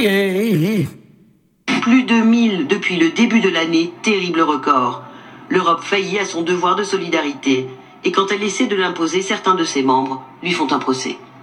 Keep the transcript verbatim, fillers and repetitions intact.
crier. Plus de mille depuis le début de l'année, terrible record. L'Europe faillit à son devoir de solidarité. Et quand elle essaie de l'imposer, certains de ses membres lui font un procès.